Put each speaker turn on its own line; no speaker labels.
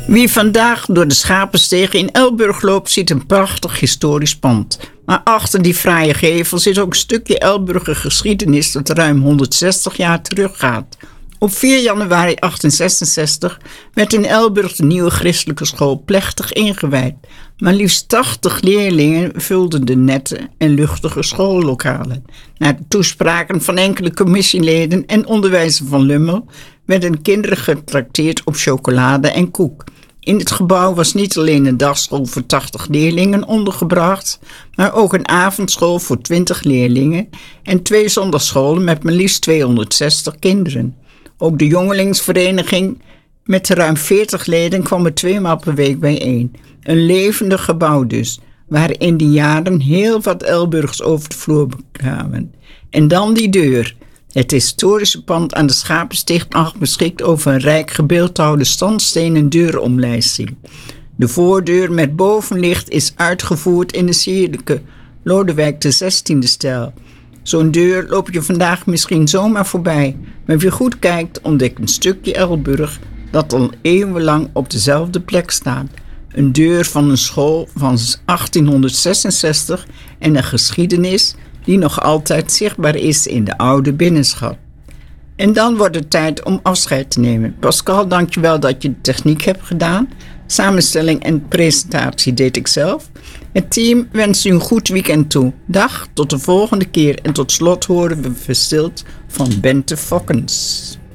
Wie vandaag door de Schapensteeg in Elburg loopt, ziet een prachtig historisch pand. Maar achter die fraaie gevel zit ook een stukje Elburger geschiedenis dat ruim 160 jaar teruggaat. Op 4 januari 1866 werd in Elburg de nieuwe christelijke school plechtig ingewijd. Maar liefst 80 leerlingen vulden de nette en luchtige schoollokalen. Na de toespraken van enkele commissieleden en onderwijzer van Lummel werden kinderen getrakteerd op chocolade en koek. In het gebouw was niet alleen een dagschool voor 80 leerlingen ondergebracht, maar ook een avondschool voor 20 leerlingen en 2 zondagsscholen met maar liefst 260 kinderen. Ook de jongelingsvereniging met ruim 40 leden kwam er 2 maal per week bijeen. Een levendig gebouw dus, waar in die jaren heel wat Elburgers over de vloer kwamen. En dan die deur. Het historische pand aan de Schapensteeg beschikt over een rijk gebeeldhouwde standstenen deuromlijsting. De voordeur met bovenlicht is uitgevoerd in de sierlijke Lodewijk XVI-stijl. Zo'n deur loop je vandaag misschien zomaar voorbij, maar wie goed kijkt ontdekt een stukje Elburg dat al eeuwenlang op dezelfde plek staat. Een deur van een school van 1866 en een geschiedenis die nog altijd zichtbaar is in de oude binnenstad. En dan wordt het tijd om afscheid te nemen. Pascal, dankjewel dat je de techniek hebt gedaan. Samenstelling en presentatie deed ik zelf. Het team wenst u een goed weekend toe. Dag, tot de volgende keer. En tot slot horen we Verstild van Bente Fokkens.